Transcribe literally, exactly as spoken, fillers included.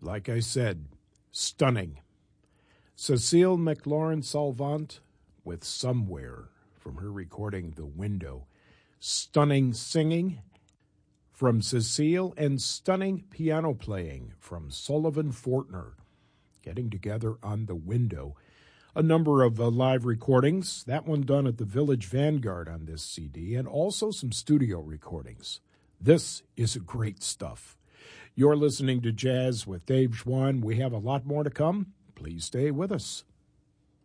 like I said, stunning. Cecile McLaurin-Salvant with Somewhere from her recording The Window. Stunning singing from Cecile and stunning piano playing from Sullivan Fortner, getting together on The Window. A number of uh, live recordings, that one done at the Village Vanguard on this C D, and also some studio recordings. This is great stuff. You're listening to Jazz with Dave Schwann. We have a lot more to come. Please stay with us.